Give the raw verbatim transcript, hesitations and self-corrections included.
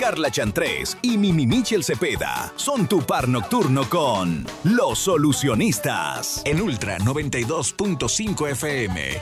Carla Chantrés y Mimi Michel Cepeda son tu par nocturno con Los Solucionistas en Ultra noventa y dos punto cinco F M.